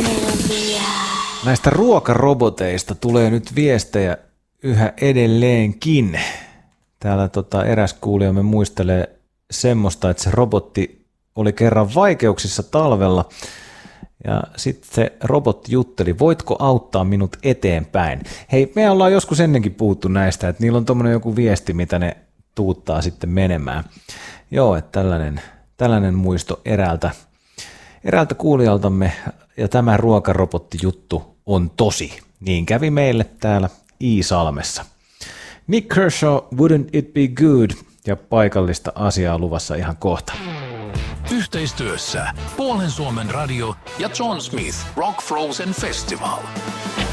Näistä ruokaroboteista tulee nyt viestejä yhä edelleenkin. Täällä eräs kuulijamme muistelee semmoista, että se robotti oli kerran vaikeuksissa talvella ja sitten se robotti jutteli, voitko auttaa minut eteenpäin? Hei, me ollaan joskus ennenkin puhuttu näistä, että niillä on tommoinen joku viesti, mitä ne tuuttaa sitten menemään. Joo, että tällainen muisto eräältä kuulijaltamme, ja tämä ruokarobottijuttu on tosi. Niin kävi meille täällä Iisalmessa. Nick Kershaw, Wouldn't It Be Good, ja paikallista asiaa luvassa ihan kohta. Yhteistyössä Puolen Suomen radio ja John Smith Rock Frozen Festival.